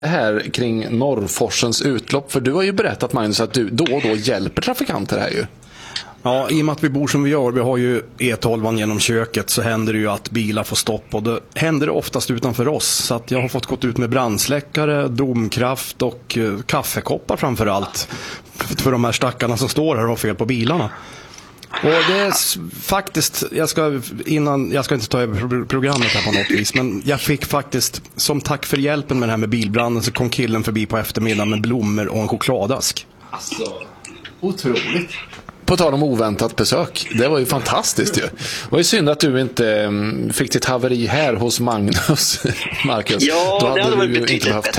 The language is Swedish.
här kring Norrforsens utlopp, för du har ju berättat, Magnus, att du då och då hjälper trafikanter här ju. Ja, i och med att vi bor som vi gör, vi har ju E12 genom köket, så händer det ju att bilar får stopp, och det händer det oftast utanför oss. Så att jag har fått gått ut med brandsläckare, domkraft och kaffekoppar framförallt, för de här stackarna som står här och har fel på bilarna. Och det är faktiskt, jag ska inte ta över programmet här på något vis, men jag fick faktiskt, som tack för hjälpen med det här med bilbranden, så kom killen förbi på eftermiddagen med blommor och en chokladask. Alltså, otroligt. På tal om oväntat besök. Det var ju fantastiskt ju. Det var ju synd att du inte fick ditt haveri här hos Magnus, Marcus. Ja, då hade det hade du varit ju inte betydligt behövt bättre.